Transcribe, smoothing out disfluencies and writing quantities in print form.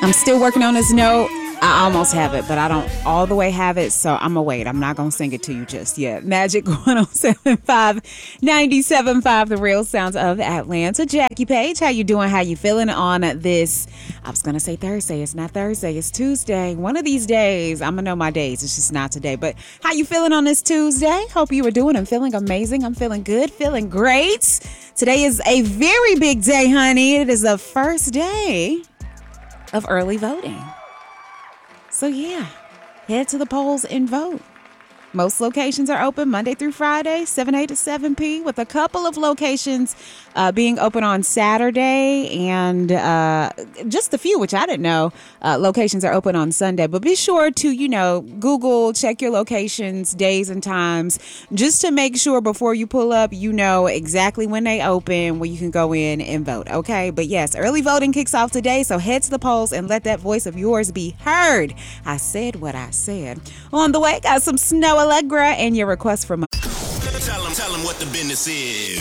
I'm still working on this note. I almost have it, but I don't all the way have it, so I'm going to wait. I'm not going to sing it to you just yet. Magic 107.5, 97.5, the real sounds of Atlanta. Jackie Page, how you doing? How you feeling on this? I was going to say Thursday. It's not Thursday. It's Tuesday. One of these days, I'm going to know my days. It's just not today. But how you feeling on this Tuesday? Hope you were doing and feeling amazing. I'm feeling good, feeling great. Today is a very big day, honey. It is the first day of early voting. So yeah, head to the polls and vote. Most locations are open Monday through Friday, 7 a to 7 p, with a couple of locations being open on Saturday and just a few, which I didn't know, locations are open on Sunday. But be sure to, Google, check your locations, days and times, just to make sure before you pull up, you know exactly when they open, where you can go in and vote, okay? But yes, early voting kicks off today, so head to the polls and let that voice of yours be heard. I said what I said. On the way, got some Snow Allegra and your request from... Tell them what the business is.